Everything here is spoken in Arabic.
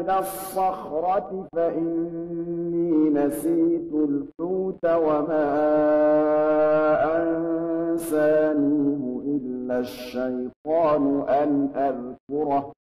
من الصخرة فإني نسيت الحوت وما أنسانيه إلا الشيطان أن أذكره